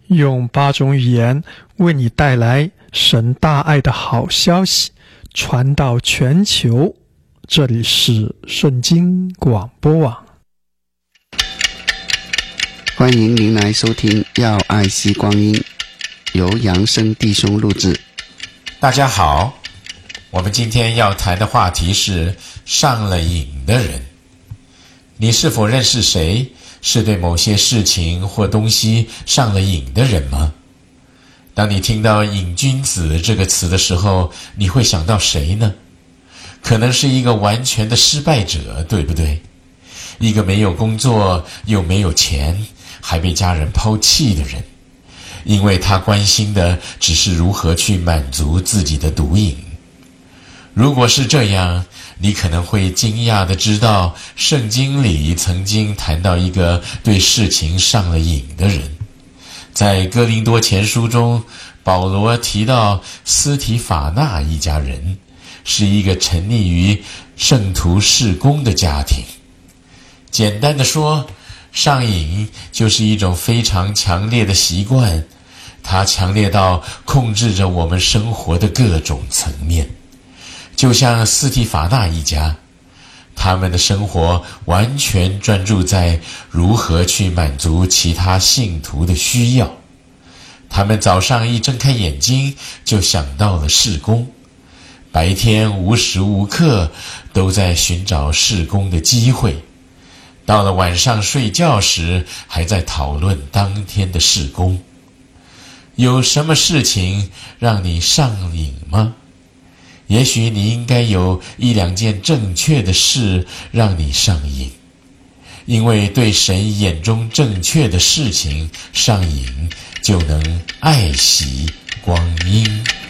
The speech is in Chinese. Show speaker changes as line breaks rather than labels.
用8种语言为你带来神大爱的好消息，传到全球。这里是圣经广播网。
欢迎您来收听要爱惜光阴，由扬声弟兄录制。
大家好，我们今天要谈的话题是上了瘾的人。你是否认识谁是对某些事情或东西上了瘾的人吗？当你听到瘾君子这个词的时候，你会想到谁呢？可能是一个完全的失败者，对不对？一个没有工作又没有钱还被家人抛弃的人，因为他关心的只是如何去满足自己的毒瘾。如果是这样，你可能会惊讶地知道，圣经里曾经谈到一个对事情上了瘾的人。在哥林多前书中，保罗提到斯提法纳一家人是一个沉溺于圣徒事工的家庭。简单地说，上瘾就是一种非常强烈的习惯，它强烈到控制着我们生活的各种层面。就像斯提法纳一家，他们的生活完全专注在如何去满足其他信徒的需要。他们早上一睁开眼睛就想到了事工，白天无时无刻都在寻找事工的机会，到了晚上睡觉时还在讨论当天的事工。有什么事情让你上瘾吗？也许你应该有1-2件正确的事让你上瘾，因为对神眼中正确的事情上瘾，就能爱惜光阴。